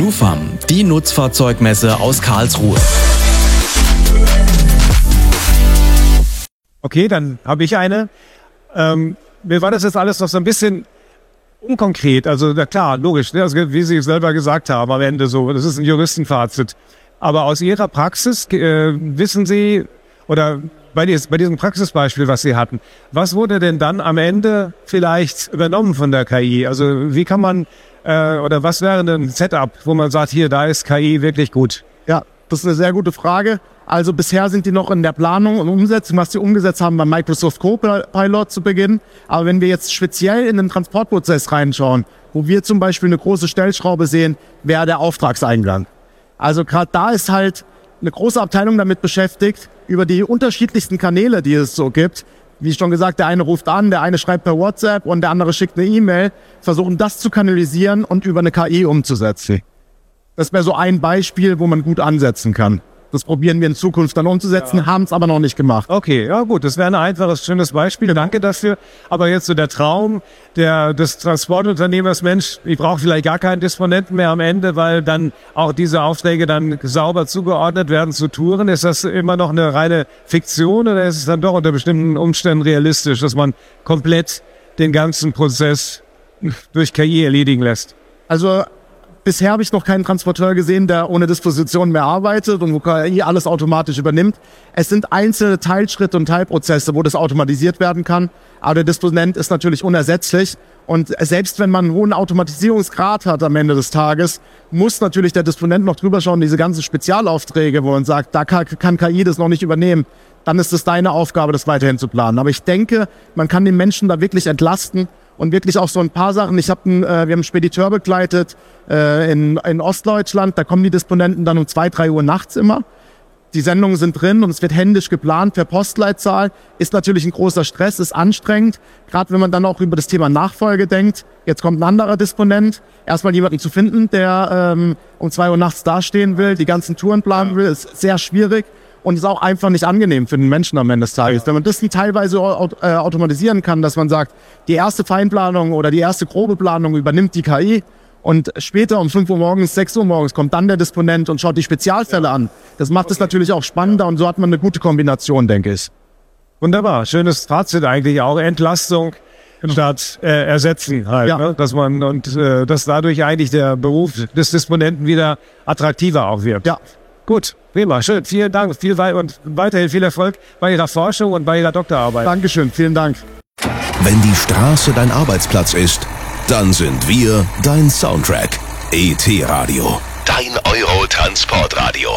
NewFAM, die Nutzfahrzeugmesse aus Karlsruhe. Okay, dann habe ich eine. Mir war das jetzt alles noch so ein bisschen unkonkret. Also na klar, logisch, ne? Also, wie Sie selber gesagt haben am Ende so, das ist ein Juristenfazit. Aber aus Ihrer Praxis wissen Sie, oder bei diesem Praxisbeispiel, was Sie hatten, was wurde denn dann am Ende vielleicht übernommen von der KI? Also wie kann man, oder was wäre denn ein Setup, wo man sagt, hier, da ist KI wirklich gut? Ja, das ist eine sehr gute Frage. Also bisher sind die noch in der Planung und Umsetzung, was sie umgesetzt haben beim Microsoft Copilot zu Beginn. Aber wenn wir jetzt speziell in den Transportprozess reinschauen, wo wir zum Beispiel eine große Stellschraube sehen, wäre der Auftragseingang. Also gerade da ist halt eine große Abteilung damit beschäftigt, über die unterschiedlichsten Kanäle, die es so gibt. Wie schon gesagt, der eine ruft an, der eine schreibt per WhatsApp und der andere schickt eine E-Mail, versuchen das zu kanalisieren und über eine KI umzusetzen. Das wäre so ein Beispiel, wo man gut ansetzen kann. Das probieren wir in Zukunft dann umzusetzen, haben es aber noch nicht gemacht. Okay, ja gut, das wäre ein einfaches, schönes Beispiel. Danke dafür. Aber jetzt so der Traum des Transportunternehmers, Mensch, ich brauche vielleicht gar keinen Disponenten mehr am Ende, weil dann auch diese Aufträge dann sauber zugeordnet werden zu Touren. Ist das immer noch eine reine Fiktion oder ist es dann doch unter bestimmten Umständen realistisch, dass man komplett den ganzen Prozess durch KI erledigen lässt? Also bisher habe ich noch keinen Transporteur gesehen, der ohne Disposition mehr arbeitet und wo KI alles automatisch übernimmt. Es sind einzelne Teilschritte und Teilprozesse, wo das automatisiert werden kann. Aber der Disponent ist natürlich unersetzlich. Und selbst wenn man einen hohen Automatisierungsgrad hat am Ende des Tages, muss natürlich der Disponent noch drüber schauen, diese ganzen Spezialaufträge, wo man sagt, da kann KI das noch nicht übernehmen. Dann ist es deine Aufgabe, das weiterhin zu planen. Aber ich denke, man kann den Menschen da wirklich entlasten. Und wirklich auch so ein paar Sachen. Wir haben einen Spediteur begleitet in Ostdeutschland. Da kommen die Disponenten dann um 2, 3 Uhr nachts immer. Die Sendungen sind drin und es wird händisch geplant per Postleitzahl. Ist natürlich ein großer Stress, ist anstrengend. Gerade wenn man dann auch über das Thema Nachfolge denkt. Jetzt kommt ein anderer Disponent. Erstmal jemanden zu finden, der um 2 Uhr nachts dastehen will, die ganzen Touren planen will, ist sehr schwierig. Und ist auch einfach nicht angenehm für den Menschen am Ende des Tages. Wenn man das teilweise automatisieren kann, dass man sagt, die erste Feinplanung oder die erste grobe Planung übernimmt die KI und später um 5 Uhr morgens, 6 Uhr morgens kommt dann der Disponent und schaut die Spezialfälle an. Das macht es natürlich auch spannender und so hat man eine gute Kombination, denke ich. Wunderbar, schönes Fazit eigentlich auch. Entlastung statt ersetzen halt, Ja. ne? Dass man dass dadurch eigentlich der Beruf des Disponenten wieder attraktiver auch wird. Ja. Gut, prima, schön. Vielen Dank und weiterhin viel Erfolg bei Ihrer Forschung und bei Ihrer Doktorarbeit. Dankeschön, vielen Dank. Wenn die Straße dein Arbeitsplatz ist, dann sind wir dein Soundtrack. ET Radio, dein Euro-Transportradio.